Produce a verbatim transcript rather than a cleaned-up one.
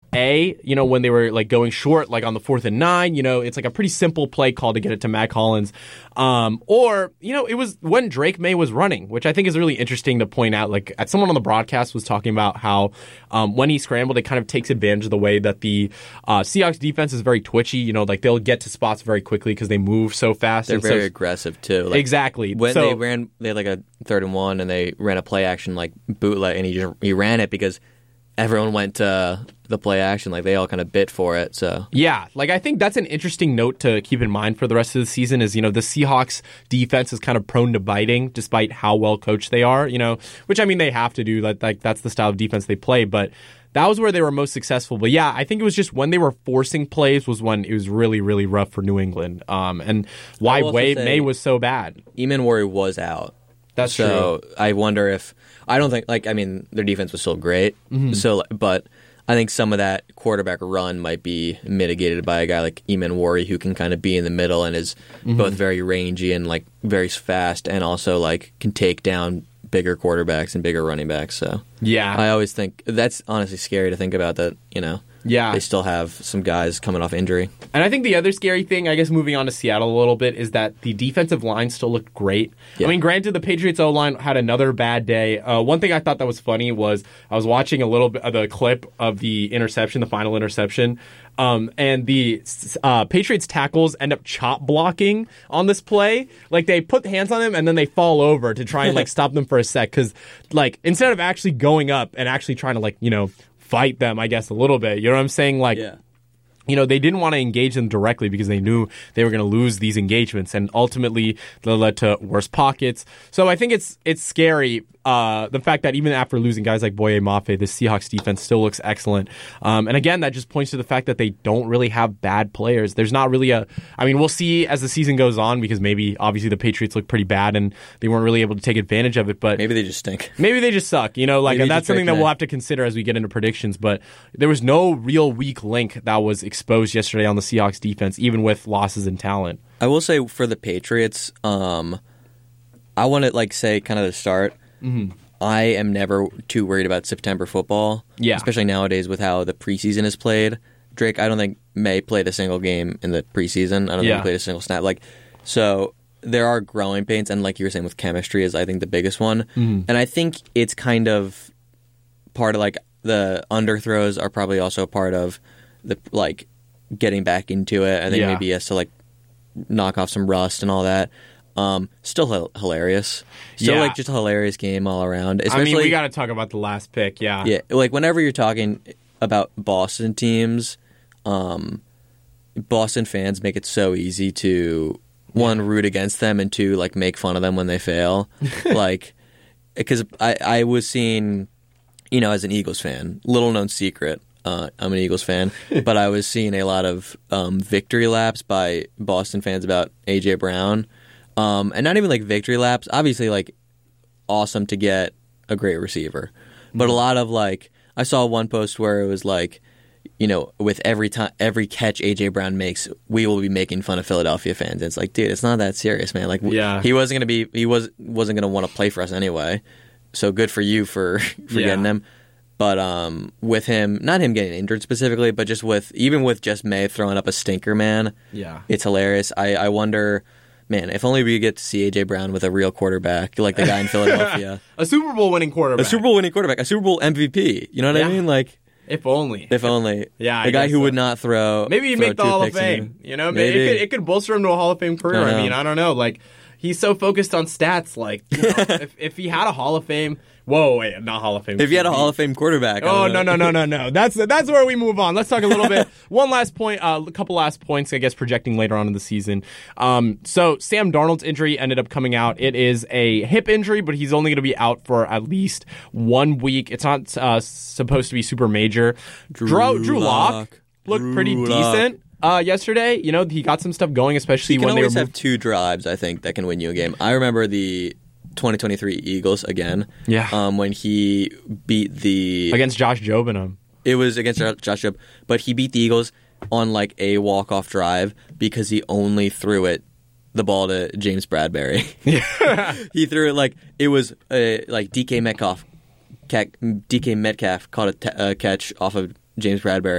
A, you know, when they were like going short, like on the fourth and nine, you know, it's like a pretty simple play call to get it to Matt Collins. Um, or, you know, it was when Drake May was running, which I think is really interesting to point out. Like, someone on the broadcast was talking about how um, when he scrambled, it kind of takes advantage of the way that the uh, Seahawks defense is very twitchy. You know, like they'll get to spots very quickly because they move so fast. They're and very so, aggressive too. Like, exactly. When so, they ran, they had like a third and one, and they ran a play action like bootleg, and he just he ran it because everyone went to the play action. Like they all kind of bit for it. So yeah, like I think that's an interesting note to keep in mind for the rest of the season. Is, you know, the Seahawks defense is kind of prone to biting, despite how well coached they are. You know, which I mean they have to do. Like, like that's the style of defense they play, but. That was where they were most successful. But yeah, I think it was just when they were forcing plays was when it was really, really rough for New England. Um, and why Wade May was so bad. Eamon Worry was out. That's so true. I wonder if I don't think like I mean their defense was still great. Mm-hmm. So but I think some of that quarterback run might be mitigated by a guy like Eamon Worry who can kind of be in the middle and is mm-hmm. both very rangy and like very fast and also like can take down bigger quarterbacks and bigger running backs. So yeah, I always think that's honestly scary to think about that, you know. Yeah. They still have some guys coming off injury. And I think the other scary thing, I guess moving on to Seattle a little bit, is that the defensive line still looked great. Yeah. I mean, granted, the Patriots O-line had another bad day. Uh, one thing I thought that was funny was I was watching a little bit of the clip of the interception, the final interception, um, and the uh, Patriots tackles end up chop blocking on this play. Like, they put hands on them, and then they fall over to try and, like, stop them for a sec. Because, like, instead of actually going up and actually trying to, like, you know, fight them, I guess, a little bit. You know what I'm saying? Like, yeah. you know, they didn't want to engage them directly because they knew they were going to lose these engagements, and ultimately that led to worse pockets. So I think it's it's scary, uh, the fact that even after losing guys like Boye Mafe, the Seahawks defense still looks excellent. Um, and again, that just points to the fact that they don't really have bad players. There's not really a, I mean, we'll see as the season goes on, because maybe obviously the Patriots look pretty bad and they weren't really able to take advantage of it. But maybe they just stink. Maybe they just suck. You know, like, Maybe and that's something that we'll have to consider as we get into predictions. But there was no real weak link that was exposed yesterday on the Seahawks defense, even with losses in talent. I will say for the Patriots, um, I want to like say kind of the start. Mm-hmm. I am never too worried about September football, yeah. especially nowadays with how the preseason is played. Drake, I don't think May played a single game in the preseason. I don't yeah. think he played a single snap. Like, so there are growing pains, and like you were saying with chemistry is I think the biggest one. Mm-hmm. And I think it's kind of part of like the underthrows are probably also part of the like getting back into it. I think yeah. maybe he has to like knock off some rust and all that. Um, still h- hilarious. Still yeah. like just a hilarious game all around. I mean, we got to talk about the last pick, yeah. Yeah, like whenever you're talking about Boston teams, um, Boston fans make it so easy to, one, yeah. root against them, and two, like make fun of them when they fail. Like, because I, I was seeing, you know, as an Eagles fan, little known secret, Uh, I'm an Eagles fan, but I was seeing a lot of um, victory laps by Boston fans about A J Brown. Um, and not even like victory laps. Obviously, like, awesome to get a great receiver. But mm-hmm. a lot of, like, I saw one post where it was like, you know, with every time, every catch A J Brown makes, we will be making fun of Philadelphia fans. And it's like, dude, it's not that serious, man. Like, yeah. he wasn't going to be, he was, wasn't going to want to play for us anyway. So good for you for, for yeah. getting him. But um, with him, not him getting injured specifically, but just with, even with just May throwing up a stinker, man, yeah, it's hilarious. I, I wonder, man, if only we get to see A J Brown with a real quarterback, like the guy in Philadelphia. A Super Bowl winning quarterback. A Super Bowl winning quarterback. A Super Bowl M V P. You know what yeah. I mean? Like, if only. If only. Yeah, the I guy who so. would not throw. Maybe he'd throw make the Hall of Fame. Fame. You know, maybe it could, it could bolster him to a Hall of Fame career. I, I mean, I don't know. Like, he's so focused on stats. Like, you know, if if he had a Hall of Fame. Whoa, wait, not Hall of Fame. If you had a Hall of Fame quarterback. Oh, no, no, no, no, no. That's that's where we move on. Let's talk a little bit. One last point, uh, a couple last points, I guess, projecting later on in the season. Um, so Sam Darnold's injury ended up coming out. It is a hip injury, but he's only going to be out for at least one week. It's not uh, supposed to be super major. Drew, Drew, Drew Lock looked Drew pretty Lock. decent. Uh, yesterday, you know, he got some stuff going, especially you can when they were always have moved- two drives, I think, that can win you a game. I remember the twenty twenty-three Eagles again. Yeah. Um, when he beat the against Josh Jobenham. It was against Josh Job, but he beat the Eagles on like a walk-off drive because he only threw it the ball to James Bradbury. Yeah. He threw it like it was uh, like D K Metcalf. D K Metcalf caught a t- uh, catch off of James Bradbury.